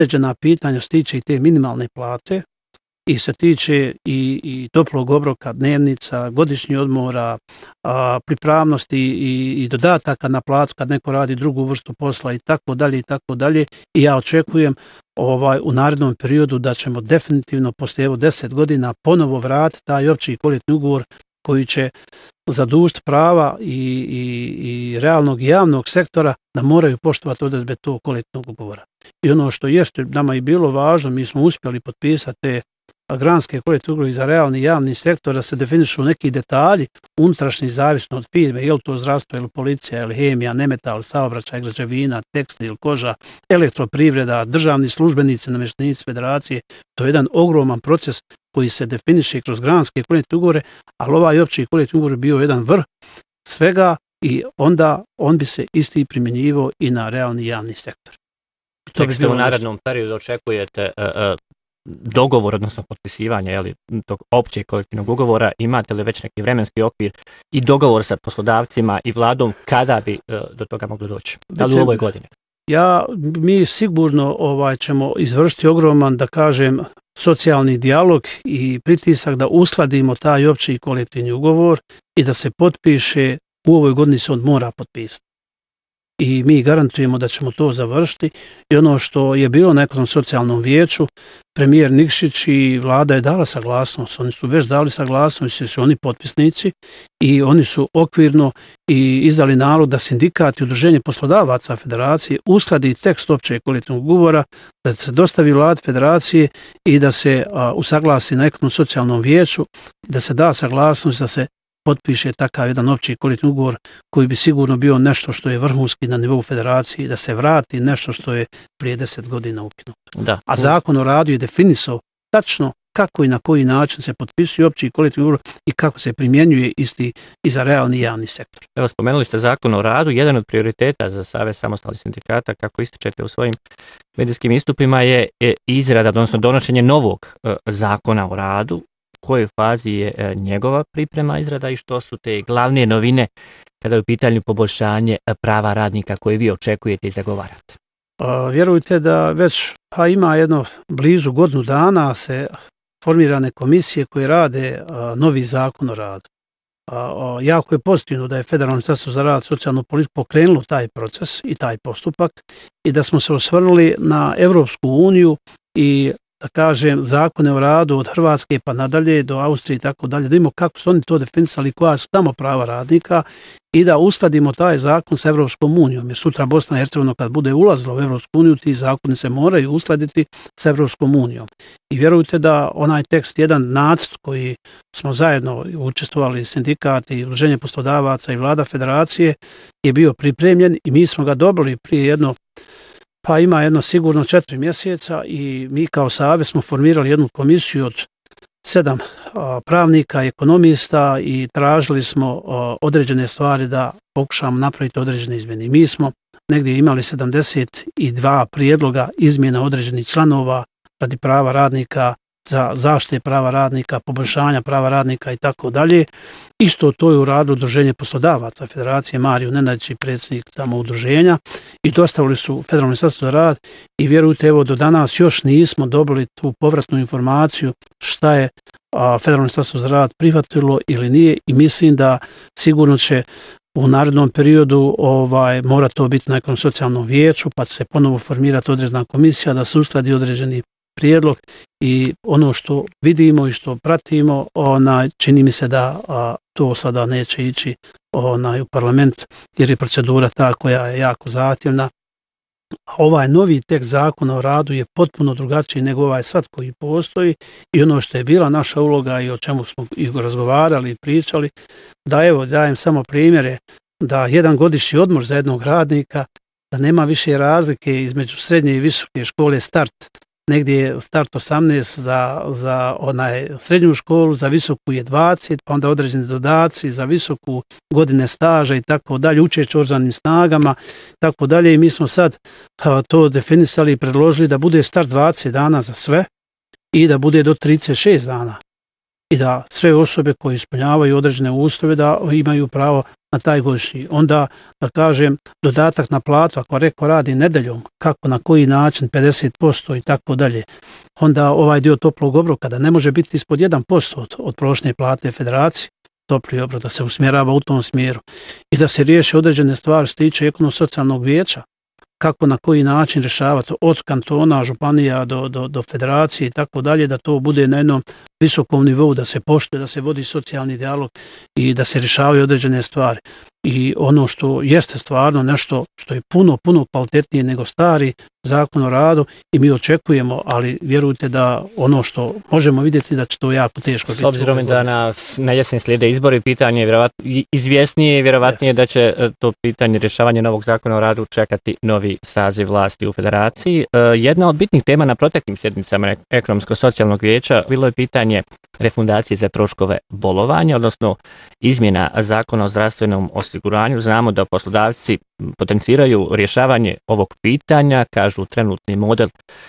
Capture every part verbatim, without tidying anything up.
određena pitanja se tiče i te minimalne plate i se tiče i, i toplog obroka, dnevnica, godišnjih odmora, a, pripravnosti i, i dodataka na platu kad neko radi drugu vrstu posla i tako dalje i tako dalje. I ja očekujem ovaj, u narednom periodu da ćemo definitivno poslije evo deset godina ponovo vratiti taj opći kolektivni ugovor koji će zadužiti prava i, i, i realnog i javnog sektora da moraju poštovati odredbe tog kolektivnog ugovora. I ono što je što nama i bilo važno, mi smo uspjeli potpisati te granske kolektivne ugovore za realni i javni sektor, da se definišu neki detalji unutrašnji zavisno od firme, je li to zdravstvo, je li policija, je li hemija, nemetal, saobraćaj, građevina, tekstil, koža, elektroprivreda, državni službenici, namještenici federacije. To je jedan ogroman proces koji se definiše kroz granske kolektivne ugovore, ali ovaj opći kolektivni ugovor bio jedan vrh svega i onda on bi se isti primjenjivao i na realni javni sektor. To bi u narednom periodu očekujete uh, uh, dogovor, odnosno potpisivanje jeli, tog općeg kolektivnog ugovora, imate li već neki vremenski okvir i dogovor sa poslodavcima i vladom kada bi uh, do toga moglo doći? Da li u ovoj godini? Ja, mi sigurno ovaj, ćemo izvršiti ogroman, da kažem, socijalni dijalog i pritisak da uskladimo taj opći kolektivni ugovor i da se potpiše, u ovoj godini se on mora potpisati. I mi garantujemo da ćemo to završiti i ono što je bilo na nekom socijalnom vijeću, premijer Nikšić i vlada je dala saglasnost, oni su već dali saglasnost, jer su oni potpisnici i oni su okvirno i izdali nalog da sindikat i udruženje poslodavaca federacije uskladi tekst općeg kolektivnog ugovora, da se dostavi vladi federacije i da se a, usaglasi na nekom socijalnom vijeću, da se da saglasnost, da se potpiše takav jedan opći kolektivni ugovor koji bi sigurno bio nešto što je vrhunski na nivou federacije, da se vrati nešto što je prije deset godina ukinuto. Da. A zakon o radu je definisao tačno kako i na koji način se potpisuje opći kolektivni ugovor i kako se primjenjuje isti i za realni i javni sektor. Evo, spomenuli ste zakon o radu. Jedan od prioriteta za Savez samostalnih sindikata, kako ističete u svojim medijskim istupima, je izrada, odnosno donošenje novog zakona o radu. U kojoj fazi je njegova priprema, izrada i što su te glavne novine kada je u pitanju poboljšanje prava radnika koje vi očekujete i zagovarate? A, vjerujte da već pa ima jedno blizu godinu dana se formirane komisije koje rade a, novi zakon o radu. A, a, jako je pozitivno da je Federalno ministarstvo za rad i socijalnu politiku pokrenulo taj proces i taj postupak i da smo se osvrnuli na Evropsku uniju i da kažem, zakone o radu od Hrvatske pa nadalje do Austrije i tako dalje, da vidimo kako su oni to definisali, koja su tamo prava radnika i da uskladimo taj zakon sa Evropskom unijom. Jer sutra Bosna i Hercegovina kad bude ulazila u Evropsku uniju, ti zakoni se moraju uskladiti sa Evropskom unijom. I vjerujte da onaj tekst, jedan nacrt koji smo zajedno učestvovali sindikat i udruženje poslodavaca i vlada federacije je bio pripremljen i mi smo ga dobili prije jedno Pa ima jedno sigurno četiri mjeseca i mi kao Savez smo formirali jednu komisiju od sedam a, pravnika, ekonomista i tražili smo a, određene stvari da pokušamo napraviti određene izmjene. Mi smo negdje imali sedamdeset dva prijedloga izmjena određenih članova radi prava radnika, za zaštite prava radnika, poboljšanja prava radnika i tako dalje. Isto to je uradilo udruženje poslodavaca Federacije, Mario Nenadić i predsjednik tamo udruženja i dostavili su Federalno ministarstvo za rad i vjerujte, evo do danas još nismo dobili tu povratnu informaciju šta je a, Federalno ministarstvo za rad prihvatilo ili nije i mislim da sigurno će u narednom periodu ovaj, mora to biti na nekom socijalnom vijeću pa će se ponovo formirati određena komisija da se uskladi određeni prijedlog i ono što vidimo i što pratimo, ona, čini mi se da a, to sada neće ići onaj, u parlament jer je procedura ta koja je jako zahtjevna. Ovaj novi tekst zakona o radu je potpuno drugačiji nego ovaj sad koji postoji i ono što je bila naša uloga i o čemu smo i razgovarali i pričali, da evo dajem samo primjere da jedan godišnji odmor za jednog radnika, da nema više razlike između srednje i visoke škole start, negdje je start osamnaest za, za onaj srednju školu, za visoku je dvadeset, pa onda određeni dodaci za visoku godine staža i tako dalje, učešće u oružanim snagama, tako dalje i mi smo sad a, to definisali i predložili da bude start dvadeset dana za sve i da bude do trideset šest dana. i da sve osobe koje ispunjavaju određene uslove da imaju pravo na taj godišnji. Onda, da kažem, dodatak na platu, ako neko radi nedeljom, kako, na koji način, pedeset posto i tako dalje. Onda ovaj dio toplog obroka da ne može biti ispod jedan posto od, od prošle plate federacije, topli obrok, da se usmjerava u tom smjeru i da se riješi određene stvari što tiče ekonomsko-socijalnog vijeća, kako, na koji način rješavati od kantona, županija do, do, do federacije i tako dalje, da to bude na jednom visokom nivou, da se poštuje, da se vodi socijalni dijalog i da se rješavaju određene stvari. I ono što jeste stvarno nešto što je puno, puno kvalitetnije nego stari zakon o radu i mi očekujemo, ali vjerujte da ono što možemo vidjeti da će to jako teško biti. S obzirom da na, na jesen slijede izbori, pitanje je izvjesnije i vjerovatnije yes. da će to pitanje rješavanja novog zakona o radu čekati novi saziv vlasti u federaciji. Jedna od bitnih tema na proteklim sjednicama ekonomsko-socijalnog vijeća bilo je pitanje refundacije za troškove bolovanja, odnosno izmjena zakona o zdravstvenom osiguranju. Znamo da poslodavci potenciraju rješavanje ovog pitanja, kažu trenutni model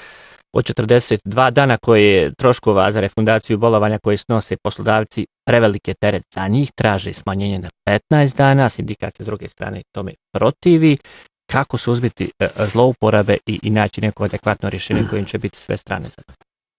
od četrdeset dva dana koje troškova za refundaciju bolovanja koje snose poslodavci prevelike teret za njih, traže smanjenje na petnaest dana, sindikat se s druge strane tome protivi. Kako suzbiti zlouporabe i, i naći neko adekvatno rješenje kojim će biti sve strane zadovoljne?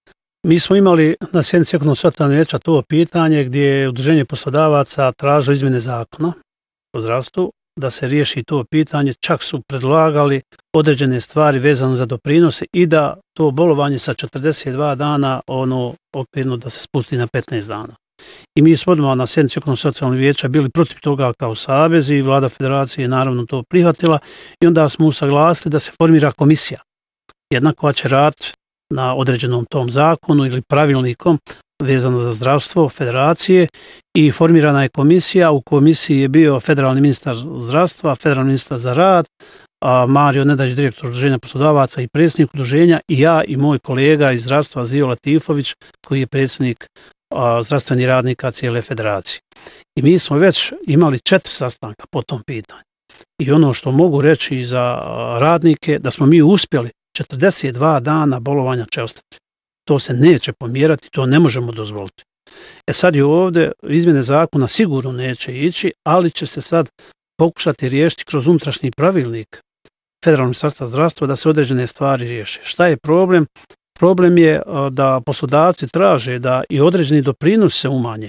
Mi smo imali na sjednici ekonomsko-socijalnog vijeća to pitanje gdje je udruženje poslodavaca tražilo izmjene zakona o zdravstvu da se riješi to pitanje, čak su predlagali određene stvari vezano za doprinose i da to bolovanje sa četrdeset dva dana ono okvirno da se spusti na petnaest dana. I mi smo odmah na sjednici ekonomsko-socijalnog vijeća bili protiv toga kao savez i vlada federacije je naravno to prihvatila i onda smo usaglasili da se formira komisija. Jedna koja će raditi na određenom tom zakonu ili pravilnikom vezano za zdravstvo federacije i formirana je komisija. U komisiji je bio federalni ministar zdravstva, federalni ministar za rad, a Mario Nedać, direktor udruženja poslodavaca i predsjednik udruženja i ja i moj kolega iz zdravstva Zio Latifović koji je predsjednik zdravstvenih radnika cijele federacije. I mi smo već imali četiri sastanka po tom pitanju. I ono što mogu reći za radnike da smo mi uspjeli četrdeset dva dana bolovanja će ostati. To se neće pomjerati, to ne možemo dozvoliti. E sad je ovdje izmjene zakona sigurno neće ići, ali će se sad pokušati riješiti kroz unutrašnji pravilnik Federalnog ministarstva zdravstva da se određene stvari riješe. Šta je problem? Problem je da poslodavci traže da i određeni doprinos se umanje.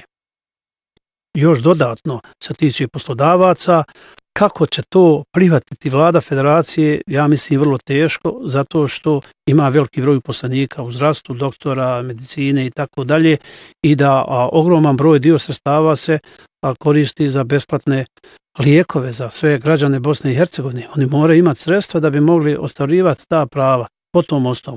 Još dodatno se tiče poslodavaca, kako će to prihvatiti vlada federacije, ja mislim vrlo teško, zato što ima veliki broj uposlenika u zdravstvu, doktora, medicine i tako dalje i da a, ogroman broj dio sredstava se a, koristi za besplatne lijekove za sve građane Bosne i Hercegovine. Oni moraju imati sredstva da bi mogli ostvarivati ta prava po tom osnovu.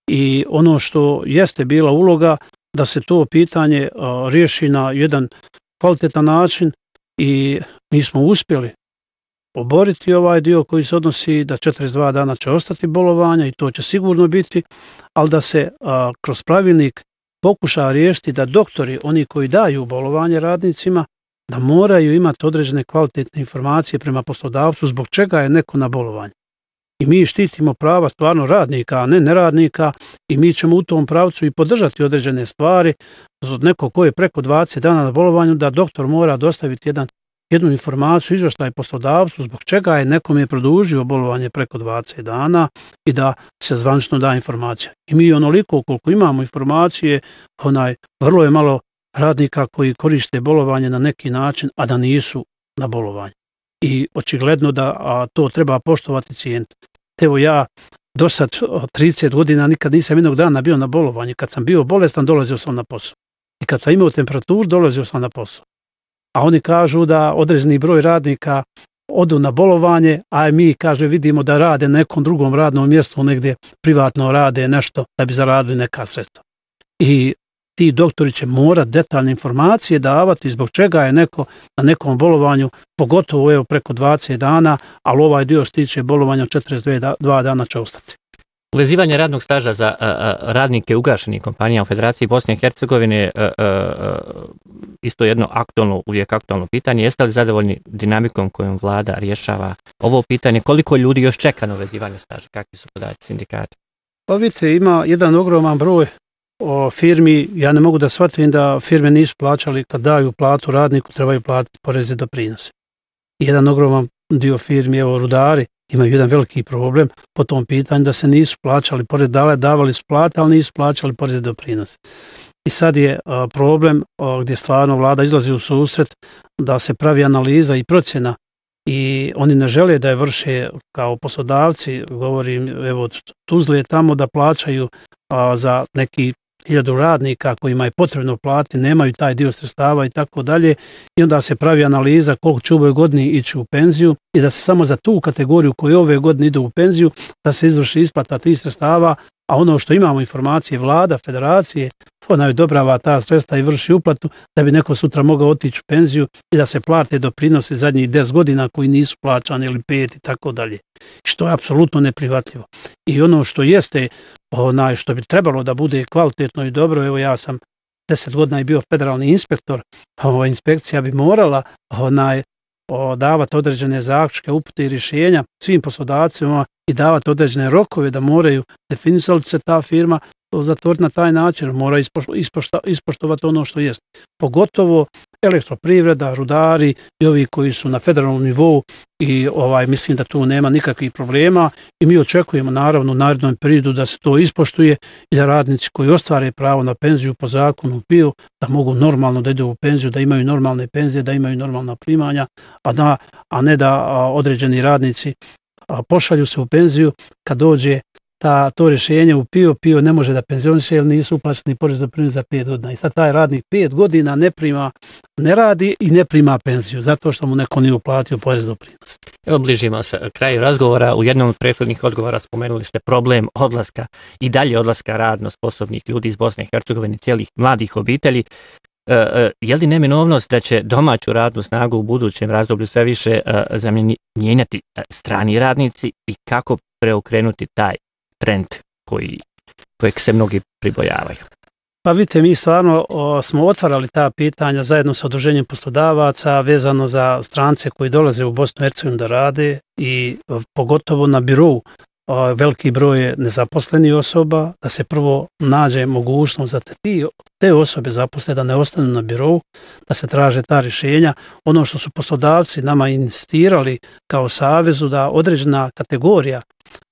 I ono što jeste bila uloga da se to pitanje a, riješi na jedan kvalitetan način i mi smo uspjeli oboriti ovaj dio koji se odnosi da četrdeset dva dana će ostati bolovanja i to će sigurno biti, ali da se a, kroz pravilnik pokuša riješiti da doktori, oni koji daju bolovanje radnicima, da moraju imati određene kvalitetne informacije prema poslodavcu zbog čega je neko na bolovanju. I mi štitimo prava stvarno radnika, a ne neradnika i mi ćemo u tom pravcu i podržati određene stvari od nekog koji je preko dvadeset dana na bolovanju da doktor mora dostaviti jedan jednu informaciju, izvještaj poslodavcu zbog čega je nekom je produžio bolovanje preko dvadeset dana i da se zvanično da informacija. I mi onoliko koliko imamo informacije, onaj, vrlo je malo radnika koji koriste bolovanje na neki način, a da nisu na bolovanju. I očigledno da a, to treba poštovati cijeniti. Evo ja do sad trideset godina nikad nisam jednog dana bio na bolovanju. Kad sam bio bolestan, dolazio sam na posao. I kad sam imao temperaturu, dolazio sam na posao. A oni kažu da određeni broj radnika odu na bolovanje, a mi kaže vidimo da rade na nekom drugom radnom mjestu, negdje privatno rade nešto da bi zaradili neka sredstva. I ti doktori će morati detaljne informacije davati zbog čega je neko na nekom bolovanju, pogotovo evo preko dvadeset dana, ali ovaj dio stiče bolovanja četrdeset dva dana će ostati. Uvezivanje radnog staža za a, a, radnike ugašenih kompanija u Federaciji Bosne i Hercegovine a, a, a, isto jedno aktualno, uvijek aktualno pitanje. Jeste li zadovoljni dinamikom kojom vlada rješava ovo pitanje? Koliko ljudi još čeka na uvezivanje staža? Kakvi su podaci sindikata? Pa vidite, ima jedan ogroman broj o firmi, ja ne mogu da shvatim da firme nisu plaćali, kad daju platu radniku, trebaju platiti poreze i doprinose. Jedan ogroman dio firmi, evo rudari, imaju jedan veliki problem po tom pitanju da se nisu plaćali porez, davali su plate, ali nisu plaćali poreze i doprinose. I sad je a, problem a, gdje stvarno vlada izlazi u susret da se pravi analiza i procjena i oni ne žele da je vrše kao poslodavci, govorim evo od Tuzle tamo da plaćaju a, za neki hiljadu radnika kojima je potrebno platiti, nemaju taj dio sredstava i tako dalje i onda se pravi analiza koliko će u ovoj godini ići u penziju i da se samo za tu kategoriju koji ove godine idu u penziju da se izvrši isplata tih sredstava, a ono što imamo informacije vlada, federacije, ona je odobrava ta sredstva i vrši uplatu da bi neko sutra mogao otići u penziju i da se plate doprinose zadnjih deset godina koji nisu plaćani ili pet i tako dalje. Što je apsolutno neprihvatljivo. I ono što jeste, onaj što bi trebalo da bude kvalitetno i dobro, evo ja sam deset godina i bio federalni inspektor, ova inspekcija bi morala onaj davati određene zaključke, upute i rješenja svim poslodavcima i davati određene rokove da moraju definisati se ta firma zatvoriti na taj način, mora ispošto, ispošta, ispoštovati ono što jest. Pogotovo elektroprivreda, rudari i ovi koji su na federalnom nivou i ovaj mislim da tu nema nikakvih problema i mi očekujemo naravno u narednom periodu da se to ispoštuje i da radnici koji ostvare pravo na penziju po zakonu P I O da mogu normalno da idu u penziju, da imaju normalne penzije, da imaju normalna primanja, a, da, a ne da a, određeni radnici a, pošalju se u penziju kad dođe ta, to rješenje u P I O, P I O ne može da penzioniše jer nisu uplaćeni porez doprinos za pet godina. I sad taj radnik pet godina ne prima, ne radi i ne prima penziju zato što mu neko nije uplatio porez doprinos. Evo bližimo se kraju razgovora. U jednom od prethodnih odgovora spomenuli ste problem odlaska i dalje odlaska radno sposobnih ljudi iz Bosne i Hercegovine, cijelih mladih obitelji. E, je li neminovnost da će domaću radnu snagu u budućem razdoblju sve više e, zamjenjati strani radnici i kako preokrenuti taj trend koji, kojeg se mnogi pribojavaju? Pa vidite, mi stvarno o, smo otvarali ta pitanja zajedno sa udruženjem poslodavaca vezano za strance koji dolaze u Bosnu i Hercegovinu da rade i o, pogotovo na birou o, veliki broj nezaposlenih osoba, da se prvo nađe mogućnost da te, ti, te osobe zaposle, da ne ostanu na birou, da se traže ta rješenja. Ono što su poslodavci nama insistirali kao savezu da određena kategorija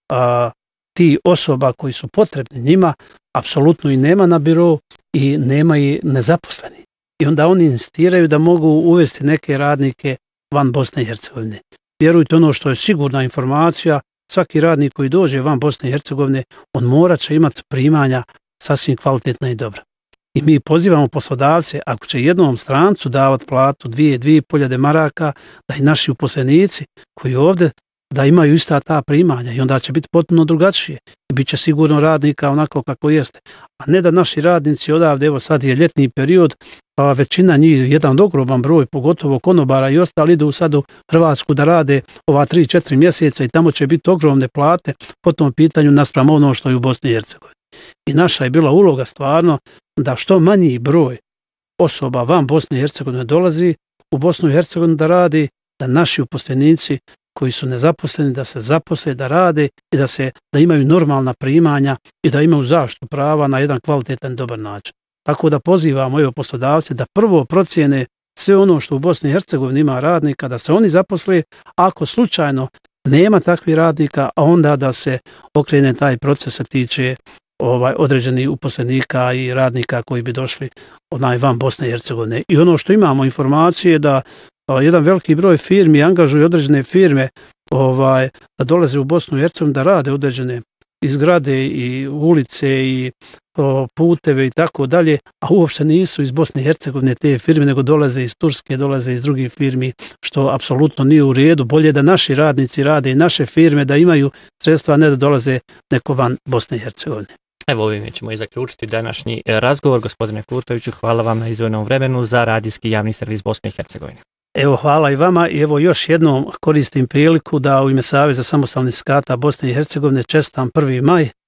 a, ti osoba koji su potrebni njima, apsolutno i nema na birou i nema i nezaposleni. I onda oni insistiraju da mogu uvesti neke radnike van Bosne i Hercegovine. Vjerujte, ono što je sigurna informacija, svaki radnik koji dođe van Bosne i Hercegovine, on morat će imati primanja sasvim kvalitetna i dobra. I mi pozivamo poslodavce, ako će jednom strancu davati platu dvije, dvije poljade maraka, da i naši uposlenici koji ovdje da imaju ista ta primanja i onda će biti potpuno drugačije i bit će sigurno radnika onako kako jeste. A ne da naši radnici odavde, evo sad je ljetni period, pa većina njih, jedan ogroman broj, pogotovo konobara i ostali, idu sad u Hrvatsku da rade ova tri četiri mjeseca i tamo će biti ogromne plate po tom pitanju naspram ono što je u Bosni i Hercegovini. I naša je bila uloga stvarno da što manji broj osoba van Bosne i Hercegovine dolazi u Bosnu i Hercegovinu da radi, da naši uposlenici koji su nezaposleni, da se zaposle, da rade i da se da imaju normalna primanja i da imaju zaštitu prava na jedan kvalitetan dobar način. Tako da pozivamo evo poslodavce da prvo procjene sve ono što u Bosni i Hercegovini ima radnika, da se oni zaposle, ako slučajno nema takvih radnika, a onda da se okrene taj proces se tiče ovaj određenih uposlenika i radnika koji bi došli onaj van Bosne i Hercegovine. I ono što imamo informacije da jedan veliki broj firmi angažuje određene firme ovaj, da dolaze u Bosnu i Hercegovinu da rade određene izgrade i ulice i o, puteve i tako dalje, a uopšte nisu iz Bosne i Hercegovine te firme, nego dolaze iz Turske, dolaze iz drugih firmi, što apsolutno nije u redu. Bolje da naši radnici rade i naše firme, da imaju sredstva, a ne da dolaze neko van Bosne i Hercegovine. Evo ovime ćemo i zaključiti današnji razgovor. Gospodine Kurtoviću, hvala vam na izdvojenom vremenu za radijski javni servis Bosne i Hercegovine. Evo, hvala i vama i evo još jednom koristim priliku da u ime Saveza samostalnih sindikata Bosne i Hercegovine čestitam prvi maj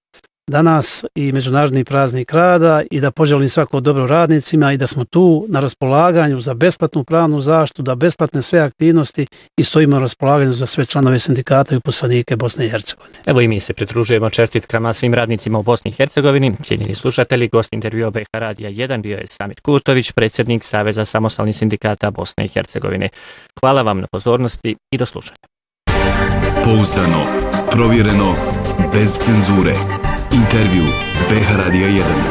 danas i Međunarodni praznik rada i da poželim svako dobro radnicima i da smo tu na raspolaganju za besplatnu pravnu zaštitu, da besplatne sve aktivnosti i stojimo na raspolaganju za sve članove sindikata i uposlenike Bosne i Hercegovine. Evo i mi se pridružujemo čestitkama svim radnicima u Bosni i Hercegovini. Cijenjeni slušatelji, gost intervjua B H Radija jedan bio je Samir Kurtović, predsjednik Saveza samostalnih sindikata Bosne i Hercegovine. Hvala vam na pozornosti i do slušanja. Pouzdano, provjereno, bez cenzure. Intervju B H Radija jedan.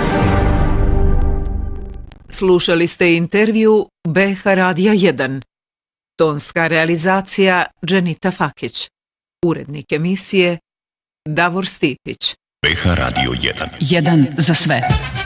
Slušali ste intervju B H Radija jedan. Tonska realizacija Dženita Fakić. Urednik emisije Davor Stipić. B H Radio jedan. Jedan za sve.